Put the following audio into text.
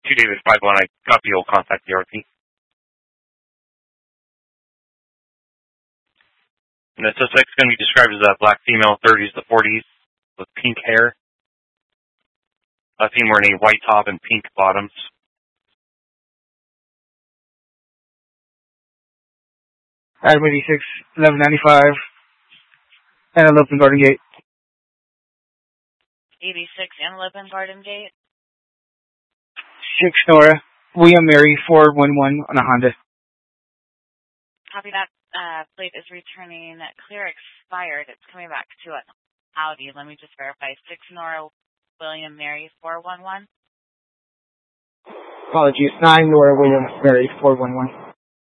2 David 5-1, I copy, you'll contact the RP. And the suspect's going to be described as a black female, 30s to 40s, with pink hair. I've seen wearing a white top and pink bottoms. Adam 86, 1195, Antelope and Garden Gate. 86, Antelope and Garden Gate. 6 Nora, William Mary 411 on a Honda. Copy that. Plate is returning clear expired. It's coming back to an Audi. Let me just verify. 6 Nora, William Mary 411. Apologies, 9 Nora, William Mary 411.